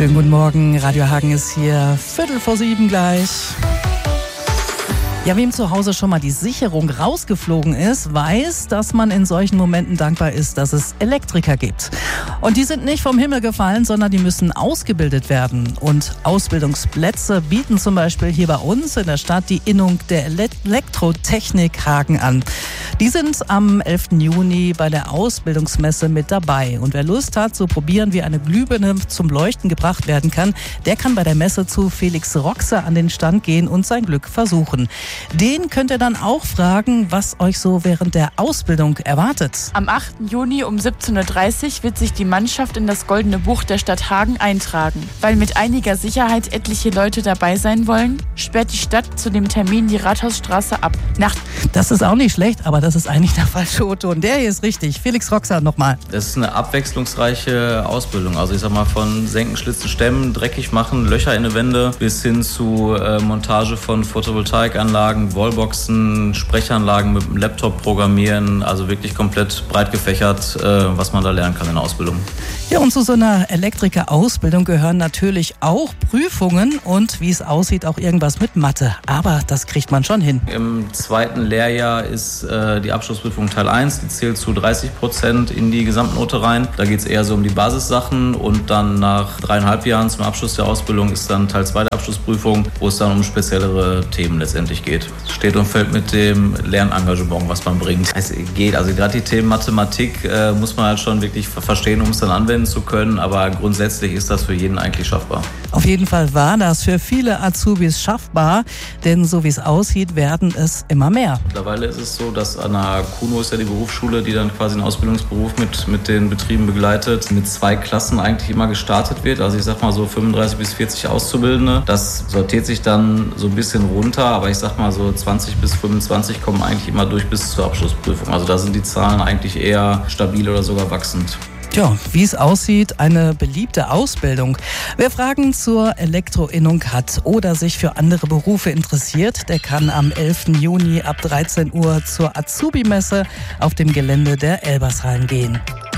Schönen guten Morgen, Radio Hagen ist hier, 6:45 gleich. Ja, wem zu Hause schon mal die Sicherung rausgeflogen ist, weiß, dass man in solchen Momenten dankbar ist, dass es Elektriker gibt. Und die sind nicht vom Himmel gefallen, sondern die müssen ausgebildet werden. Und Ausbildungsplätze bieten zum Beispiel hier bei uns in der Stadt die Innung der Elektrotechnik Hagen an. Die sind am 11. Juni bei der Ausbildungsmesse mit dabei. Und wer Lust hat, zu probieren, wie eine Glühbirne zum Leuchten gebracht werden kann, der kann bei der Messe zu Felix Roxer an den Stand gehen und sein Glück versuchen. Den könnt ihr dann auch fragen, was euch so während der Ausbildung erwartet. Am 8. Juni um 17:30 Uhr wird sich die Mannschaft in das Goldene Buch der Stadt Hagen eintragen. Weil mit einiger Sicherheit etliche Leute dabei sein wollen, sperrt die Stadt zu dem Termin die Rathausstraße ab. Das ist auch nicht schlecht, aber das ist eigentlich der falsche O-Ton. Der hier ist richtig. Felix Roxer nochmal. Das ist eine abwechslungsreiche Ausbildung. Also ich sag mal von Senken, Schlitzen, Stemmen, dreckig machen, Löcher in die Wände bis hin zu Montage von Photovoltaikanlagen, Wallboxen, Sprechanlagen mit dem Laptop programmieren. Also wirklich komplett breit gefächert, was man da lernen kann in der Ausbildung. Ja, und zu so einer Elektriker-Ausbildung gehören natürlich auch Prüfungen und wie es aussieht, auch irgendwas mit Mathe. Aber das kriegt man schon hin. Im zweiten Lehrjahr ist die Abschlussprüfung Teil 1, die zählt zu 30% in die Gesamtnote rein. Da geht es eher so um die Basissachen und dann nach 3,5 Jahren zum Abschluss der Ausbildung ist dann Teil 2 der Abschlussprüfung, wo es dann um speziellere Themen letztendlich geht. Steht und fällt mit dem Lernengagement, was man bringt. Es geht, also gerade die Themen Mathematik muss man halt schon wirklich verstehen, um es dann anwenden zu können, aber grundsätzlich ist das für jeden eigentlich schaffbar. Auf jeden Fall war das für viele Azubis schaffbar, denn so wie es aussieht, werden es immer mehr. Mittlerweile ist es so, dass an der KUNO ist ja die Berufsschule, die dann quasi einen Ausbildungsberuf mit den Betrieben begleitet, mit 2 Klassen eigentlich immer gestartet wird. Also ich sag mal so 35 bis 40 Auszubildende. Das sortiert sich dann so ein bisschen runter, aber ich sag mal so 20 bis 25 kommen eigentlich immer durch bis zur Abschlussprüfung. Also da sind die Zahlen eigentlich eher stabil oder sogar wachsend. Tja, wie es aussieht, eine beliebte Ausbildung. Wer Fragen zur Elektroinnung hat oder sich für andere Berufe interessiert, der kann am 11. Juni ab 13 Uhr zur Azubi-Messe auf dem Gelände der Elbershallen gehen.